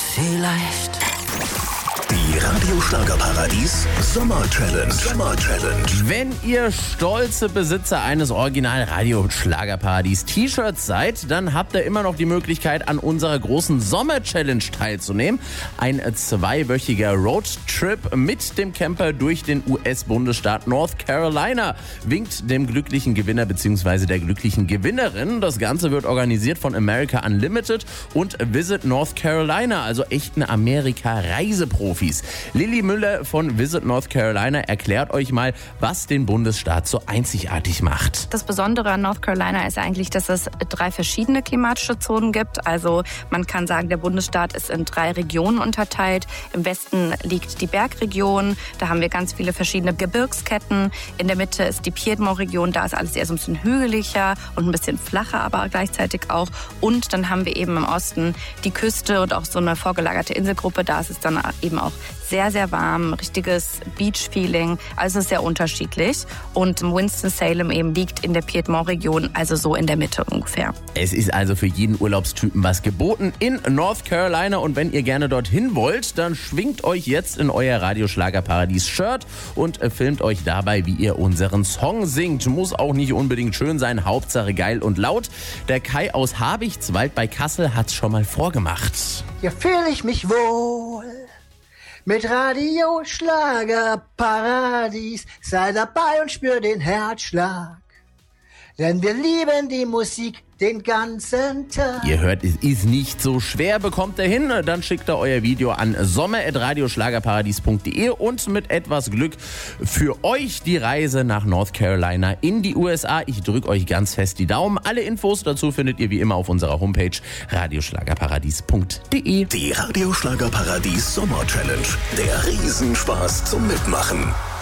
vielleicht. Die Radio-Schlagerparadies Sommer-Challenge. Wenn ihr stolze Besitzer eines Original-Radio-Schlagerparadies T-Shirts seid, dann habt ihr immer noch die Möglichkeit, an unserer großen Sommer-Challenge teilzunehmen. Ein 2-wöchiger Roadtrip mit dem Camper durch den US-Bundesstaat North Carolina winkt dem glücklichen Gewinner bzw. der glücklichen Gewinnerin. Das Ganze wird organisiert von America Unlimited und Visit North Carolina, also echten Amerika-Reiseprofis. Lilly Müller von Visit North Carolina erklärt euch mal, was den Bundesstaat so einzigartig macht. Das Besondere an North Carolina ist eigentlich, dass es 3 verschiedene klimatische Zonen gibt. Also man kann sagen, der Bundesstaat ist in 3 Regionen unterteilt. Im Westen liegt die Bergregion, da haben wir ganz viele verschiedene Gebirgsketten. In der Mitte ist die Piedmont-Region, da ist alles eher so ein bisschen hügeliger und ein bisschen flacher, aber gleichzeitig auch. Und dann haben wir eben im Osten die Küste und auch so eine vorgelagerte Inselgruppe. Da ist es dann eben auch sehr, sehr warm, richtiges Beach-Feeling. Also es ist sehr unterschiedlich. Und Winston-Salem eben liegt in der Piedmont-Region, also so in der Mitte ungefähr. Es ist also für jeden Urlaubstypen was geboten in North Carolina. Und wenn ihr gerne dorthin wollt, dann schwingt euch jetzt in euer Radioschlagerparadies-Shirt und filmt euch dabei, wie ihr unseren Song singt. Muss auch nicht unbedingt schön sein, Hauptsache geil und laut. Der Kai aus Habichtswald bei Kassel hat's schon mal vorgemacht. Hier fühle ich mich wohl. Mit Radio Schlagerparadies, sei dabei und spür den Herzschlag. Denn wir lieben die Musik den ganzen Tag. Ihr hört, es ist nicht so schwer. Bekommt ihr hin, dann schickt ihr euer Video an sommer@radioschlagerparadies.de und mit etwas Glück für euch die Reise nach North Carolina in die USA. Ich drücke euch ganz fest die Daumen. Alle Infos dazu findet ihr wie immer auf unserer Homepage radioschlagerparadies.de. Die Radio-Schlagerparadies Sommer-Challenge. Der Riesenspaß zum Mitmachen.